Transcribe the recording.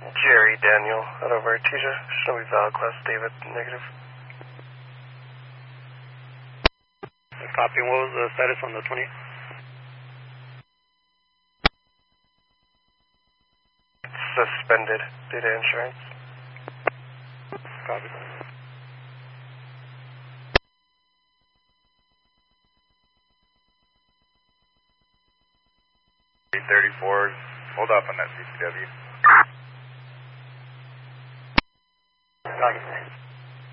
Jerry Daniel out of Artesia. Show me valid class David, negative. Copy. What was the status on the 20? Suspended data insurance. Copy. 34, hold off on that CCW.